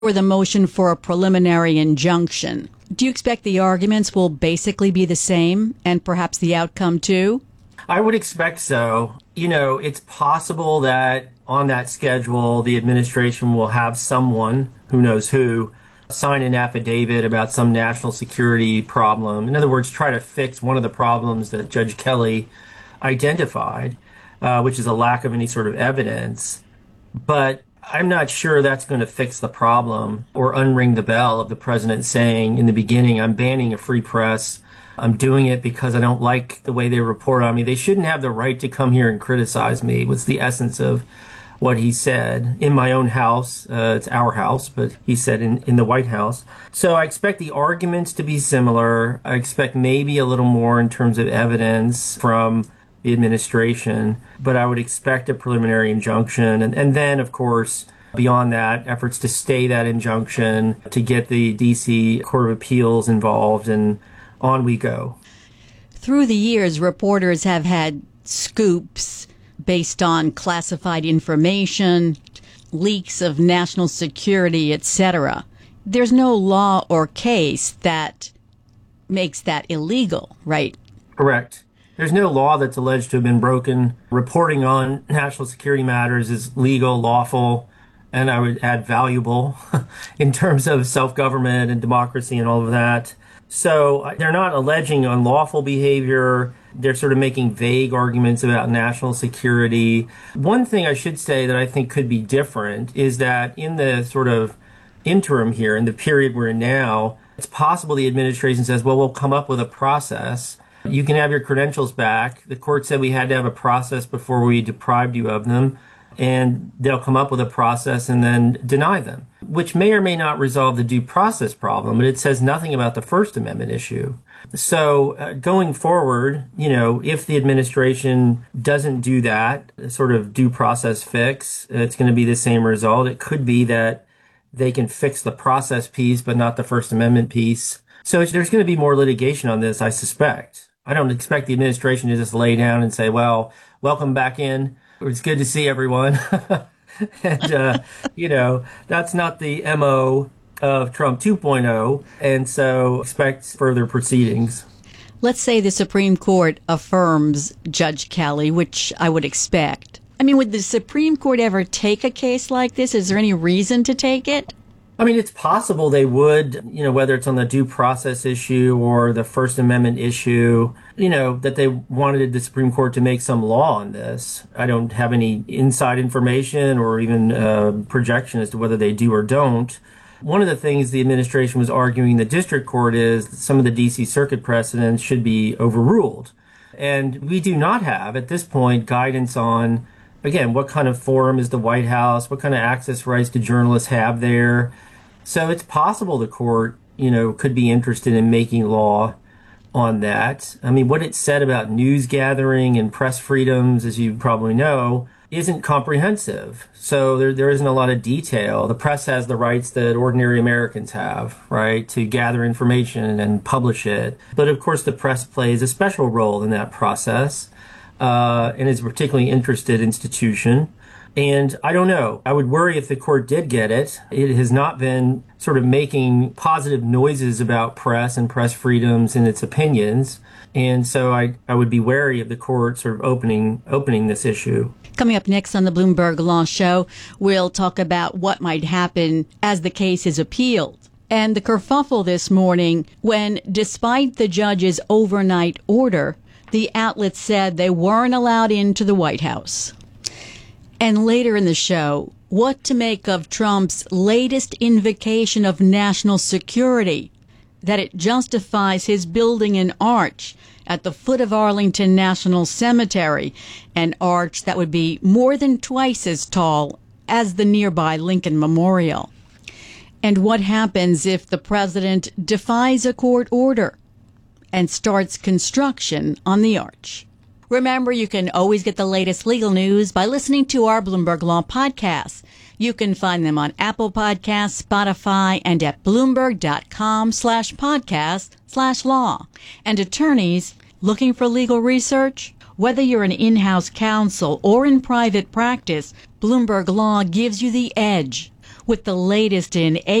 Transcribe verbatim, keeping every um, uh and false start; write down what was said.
or the motion for a preliminary injunction. Do you expect the arguments will basically be the same and perhaps the outcome too? I would expect so. You know, it's possible that on that schedule, the administration will have someone, who knows who, sign an affidavit about some national security problem. In other words, try to fix one of the problems that Judge Kelly identified, uh, which is a lack of any sort of evidence. But I'm not sure that's going to fix the problem or unring the bell of the president saying in the beginning, I'm banning a free press. I'm doing it because I don't like the way they report on me. They shouldn't have the right to come here and criticize me, was the essence of what he said in my own house. Uh, it's our house, but he said in, in the White House. So I expect the arguments to be similar. I expect maybe a little more in terms of evidence from the administration, but I would expect a preliminary injunction. And, and then, of course, beyond that, efforts to stay that injunction, to get the D C Court of Appeals involved, and on we go. Through the years, reporters have had scoops based on classified information, leaks of national security, et cetera. There's no law or case that makes that illegal, right? Correct. There's no law that's alleged to have been broken. Reporting on national security matters is legal, lawful, and I would add valuable in terms of self-government and democracy and all of that. So they're not alleging unlawful behavior. They're sort of making vague arguments about national security. One thing I should say that I think could be different is that in the sort of interim here, in the period we're in now, it's possible the administration says, well, we'll come up with a process. You can have your credentials back. The court said we had to have a process before we deprived you of them. And they'll come up with a process and then deny them, which may or may not resolve the due process problem, but it says nothing about the First Amendment issue. So uh, going forward, you know, if the administration doesn't do that sort of due process fix, it's going to be the same result. It could be that they can fix the process piece, but not the First Amendment piece. So it's, there's going to be more litigation on this, I suspect. I don't expect the administration to just lay down and say, well, welcome back in. It's good to see everyone. and, uh, you know, that's not the M O of Trump two point oh. And so expect further proceedings. Let's say the Supreme Court affirms Judge Kelly, which I would expect. I mean, would the Supreme Court ever take a case like this? Is there any reason to take it? I mean, it's possible they would, you know, whether it's on the due process issue or the First Amendment issue, you know, that they wanted the Supreme Court to make some law on this. I don't have any inside information or even uh, projection as to whether they do or don't. One of the things the administration was arguing in the district court is that some of the D C Circuit precedents should be overruled. And we do not have, at this point, guidance on, again, what kind of forum is the White House? What kind of access rights do journalists have there? So it's possible the court, you know, could be interested in making law on that. I mean, what it said about news gathering and press freedoms, as you probably know, isn't comprehensive. So there, there isn't a lot of detail. The press has the rights that ordinary Americans have, right, to gather information and publish it. But of course, the press plays a special role in that process uh, and is a particularly interested institution. And I don't know. I would worry if the court did get it. It has not been sort of making positive noises about press and press freedoms in its opinions. And so I, I would be wary of the court sort of opening opening this issue. Coming up next on the Bloomberg Law Show, we'll talk about what might happen as the case is appealed. And the kerfuffle this morning when, despite the judge's overnight order, the outlet said they weren't allowed into the White House. And later in the show, what to make of Trump's latest invocation of national security, that it justifies his building an arch at the foot of Arlington National Cemetery, an arch that would be more than twice as tall as the nearby Lincoln Memorial. And what happens if the president defies a court order and starts construction on the arch? Remember, you can always get the latest legal news by listening to our Bloomberg Law podcasts. You can find them on Apple Podcasts, Spotify, and at Bloomberg.com slash podcast slash law. And attorneys looking for legal research? Whether you're an in-house counsel or in private practice, Bloomberg Law gives you the edge. with the latest in